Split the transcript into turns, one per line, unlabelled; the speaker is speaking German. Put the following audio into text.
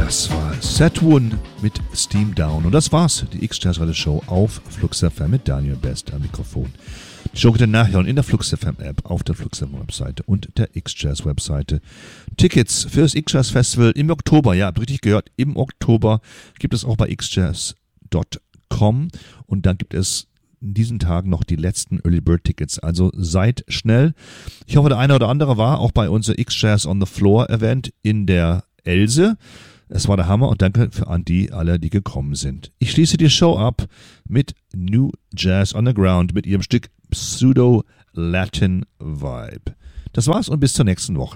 Das war Saturn mit Steam Down. Und das war's, die X-Jazz Radio Show auf Flux FM mit Daniel Best am Mikrofon. Die Show könnt ihr nachhören in der Flux FM App, auf der Flux FM Webseite und der X-Jazz Webseite. Tickets für das X-Jazz Festival im Oktober, ja, habt richtig gehört, im Oktober gibt es auch bei xjazz.com und dann gibt es in diesen Tagen noch die letzten Early Bird Tickets. Also seid schnell. Ich hoffe, der eine oder andere war auch bei unser X-Jazz on the Floor Event in der Else. Es war der Hammer und danke an alle, die gekommen sind. Ich schließe die Show ab mit New Jazz on the Ground mit ihrem Stück Pseudo Latin Vibe. Das war's und bis zur nächsten Woche.